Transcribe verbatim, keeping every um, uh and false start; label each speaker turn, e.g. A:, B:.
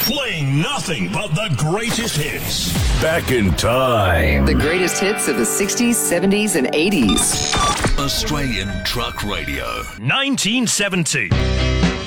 A: Playing nothing but the greatest hits.
B: Back in time.
C: The greatest hits of the sixties, seventies, and eighties.
B: Australian Truck Radio.
A: nineteen seventy.